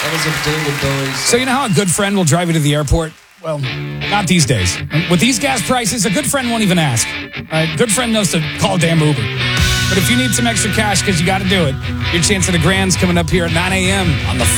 That was a David Bowie song. So you know how a good friend will drive you to the airport? Well, not these days. With these gas prices, a good friend won't even ask. Good friend knows to call a damn Uber. But if you need some extra cash because you got to do it, your chance at a grand's coming up here at 9 a.m. on the